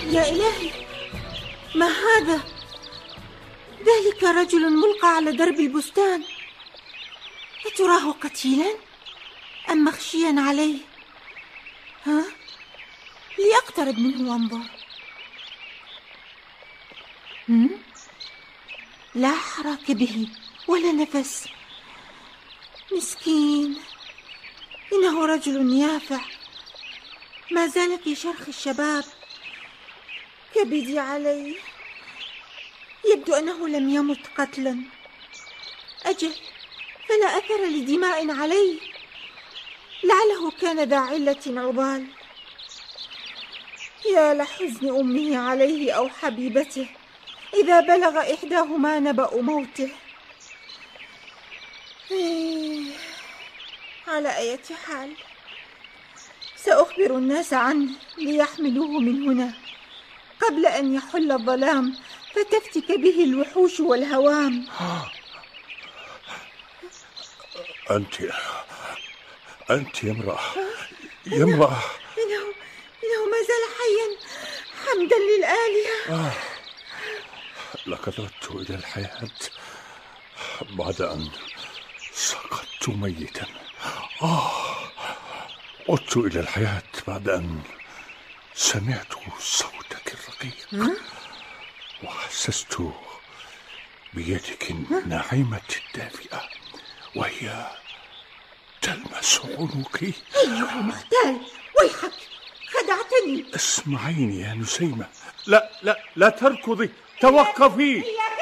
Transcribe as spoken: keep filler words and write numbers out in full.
يا إلهي، ما هذا؟ ذلك رجل ملقى على درب البستان. أتراه قتيلا أم مغشيا عليه؟ ها؟ لأقترب منه وانظر. هم؟ لا حراك به ولا نفس. مسكين، إنه رجل يافع، ما زال في شرخ الشباب. كبدي عليه، يبدو أنه لم يمت قتلا. أجل، فلا أثر لدماء عليه، لعله كان ذا علة عضال. يا لحزن أمه عليه أو حبيبته إذا بلغ إحداهما نبأ موته. إيه، على أي حال سأخبر الناس عنه ليحملوه من هنا قبل أن يحل الظلام فتفتك به الوحوش والهوام. أنت أنت يا امرأة، يا امرأة. إنه إنه ما زال حيا، حمدا للآلهة. آه. لقد عدت إلى الحياة بعد أن سقطت ميتا. آه عدت إلى الحياة بعد أن سمعت صوتك الرقيق وحسست بيدك الناعمة الدافئة وهي تلمس عنقي. أيها المختال، ويحك، خدعتني. اسمعيني يا نسيمة. لا لا لا تركضي، توقفي.